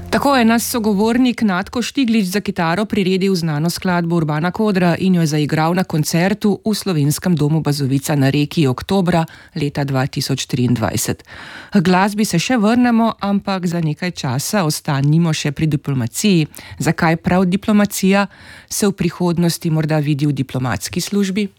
Tako je nas sogovornik Natko Štiglič za kitaro priredil znano skladbo Urbana Kodra in jo zaigral na koncertu v Slovenskem domu Bazovica na Reki oktobra leta 2023. K glasbi se še vrnemo, ampak za nekaj časa ostanimo še pri diplomaciji. Zakaj prav diplomacija? Se v prihodnosti morda vidi v diplomatski službi?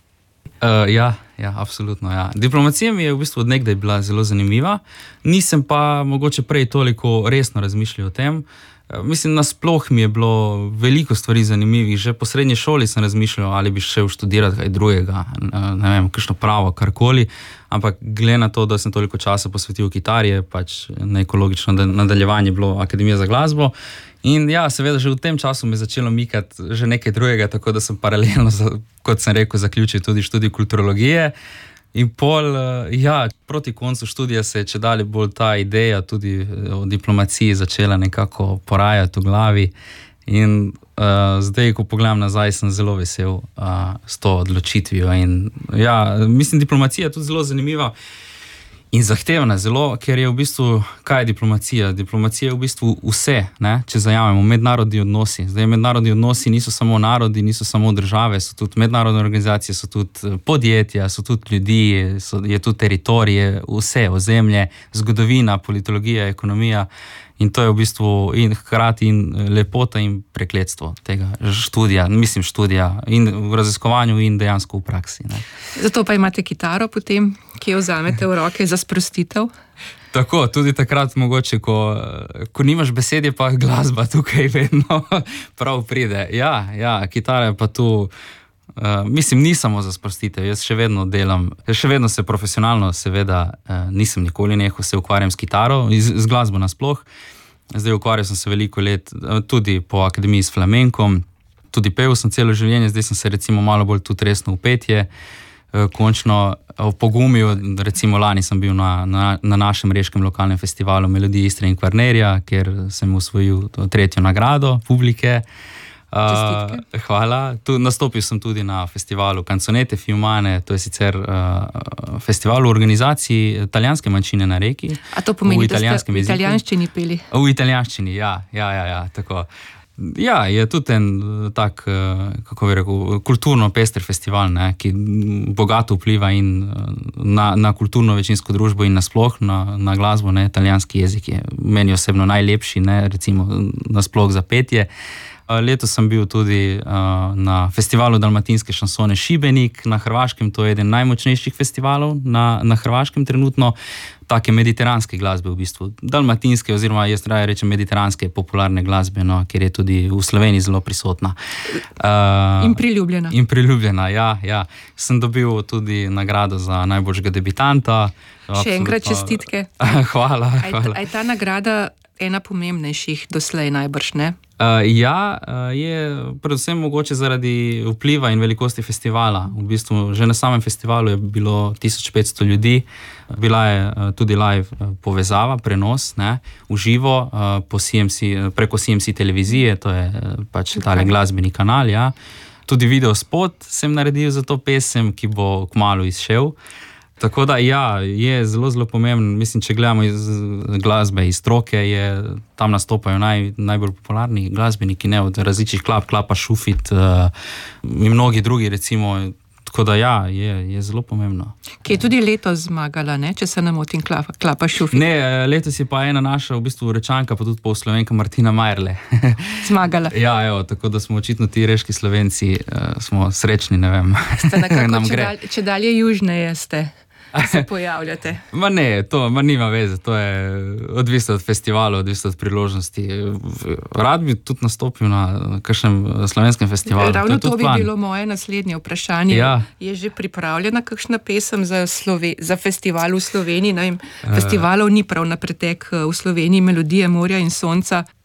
Ja, absolutno, ja. Diplomacija mi je v bistvu od nekdaj bila zelo zanimiva, nisem pa mogoče prej toliko resno razmišljal o tem. Mislim, nasploh mi je bilo veliko stvari zanimivih, že po srednji šoli sem razmišljal, ali bi šel študirati kaj drugega, ne vem, kakšno pravo, karkoli, ampak glede na to, da sem toliko časa posvetil kitari, je pač neko logično nadaljevanje bilo Akademija za glasbo. In ja, seveda, že v tem času me je začelo mikati že nekaj drugega, tako da sem paralelno, kot sem rekel, zaključil tudi študij kulturologije. In proti koncu študija se je čedalje bolj ta ideja tudi o diplomaciji začela nekako porajati v glavi. In zdaj, ko pogledam nazaj, sem zelo vesel s to odločitvijo. In ja, mislim, diplomacija je tudi zelo zanimiva in zahtevna zelo, ker je v bistvu, kaj je diplomacija? Diplomacija je v bistvu vse, ne? Če zajamemo, mednarodni odnosi. Zdaj, mednarodni odnosi niso samo narodi, niso samo države, so tudi mednarodne organizacije, so tudi podjetja, so tudi ljudi, je tudi teritorije, vse, ozemlje, zgodovina, politologija, ekonomija. In to je v bistvu in hkrati in lepota in prekletstvo tega študija in v raziskovanju in dejansko v praksi. Ne. Zato pa imate kitaro potem, ki jo vzamete v roke za sprostitev? Tako, tudi takrat mogoče, ko nimaš besede, pa glasba tukaj vedno prav pride. Ja, kitara je pa tu, mislim, ni samo za sprostitev, jaz še vedno delam, še vedno se profesionalno, seveda, nisem nikoli nehal, se ukvarjam s kitaro, z glasbo nasploh. Zdaj ukvarjal sem se veliko let tudi po akademiji s flamenkom, tudi pel sem celo življenje, zdaj sem se recimo malo bolj tudi resno v petje, končno opogumil, recimo lani sem bil na našem reškem lokalnem festivalu Melodije Istre in Kvarnerja, kjer sem osvojil 3. nagrado publike. Hvala. Nastopil sem tudi na festivalu Canzonete Fiumane, to je sicer festival v organizaciji italijanske manjšine na Reki. A to pomeni, da ste v italijanščini peli? V italijanščini, ja, tako. Ja, je tudi en tak, kako bi rekel, kulturno pester festival, ne, ki bogato vpliva in na kulturno večinsko družbo in nasploh na glasbo, ne, italijanski jezik je meni osebno najlepši, ne, recimo nasploh za petje. Letos sem bil tudi na festivalu dalmatinske šansone Šibenik na Hrvaškem, to je eden najmočnejših festivalov na Hrvaškem trenutno, take mediteranske glasbe v bistvu, dalmatinske oziroma jaz raje rečem mediteranske popularne glasbe, no, kjer je tudi v Sloveniji zelo prisotna. In priljubljena. Ja. Sem dobil tudi nagrado za najboljšega debitanta. Še enkrat čestitke. Hvala. A je ta nagrada ena pomembnejših doslej najbrž, ne? Je predvsem mogoče zaradi vpliva in velikosti festivala. V bistvu že na samem festivalu je bilo 1500 ljudi, bila je tudi live povezava, prenos, ne, v živo preko CMC televizije, to je pač tale glasbeni kanal, ja. Tudi video spot sem naredil za to pesem, ki bo kmalu izšel. Tako da ja, je zelo, zelo pomemben. Mislim, če gledamo iz glasbe, iz stroke, tam nastopajo najbolj popularni glasbeniki, ne, od različnih Klapa Šufit in mnogi drugi, recimo. Tako da ja, je zelo pomembno. Ki je tudi letos zmagala, ne, če se ne motim, Klapa Šufit. Ne, letos je pa ena naša v bistvu Rečanka, pa tudi Slovenka Martina Majerle. Zmagala. Ja, tako da smo očitno ti reški Slovenci, smo srečni, ne vem. Ste nekako, če dalje južneje ste. Se pojavljate. Nima veze, to je odvisno od festivala, odvisno od priložnosti. Rad bi tudi nastopil na kakšnem slovenskem festivalu. Ravno to bi bilo moje naslednje vprašanje. Ja. Je že pripravljena kakšna pesem za festival v Sloveniji? Festivalov ni prav na pretek v Sloveniji, Melodije morja in sonca.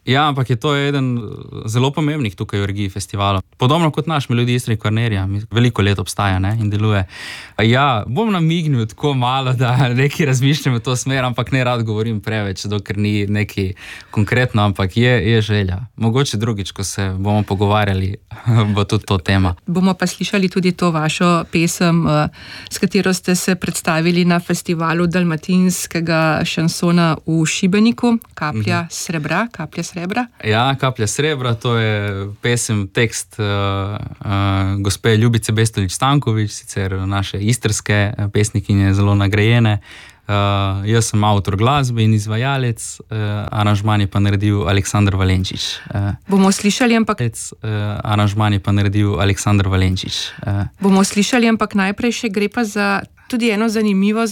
Ja, ampak je to eden zelo pomembnih tukaj v regiji festivalov. Podobno kot naš Melodij Istre Kvarnerja, veliko let obstaja, ne, in deluje. Ja, bom namignil tako malo, da nekaj razmišljam v to smer, ampak ne rad govorim preveč, dokler ni nekaj konkretno, ampak je želja. Mogoče drugič, ko se bomo pogovarjali, bo tudi to tema. Bomo pa slišali tudi to vašo pesem, s katero ste se predstavili na festivalu dalmatinskega šansona v Šibeniku, Kaplja srebra. Ja, Kaplja srebra, to je pesem, tekst gospe Ljubice Bestolič-Stankovič, sicer naše istrske pesnikinje, zelo nagrajene. Jaz sem avtor glasbe in izvajalec, aranžman je pa naredil Aleksander Valenčič. Bomo slišali, ampak aranžman je pa naredil Aleksander Valenčič. Bomo slišali, ampak najprej še gre pa za tudi eno zanimivo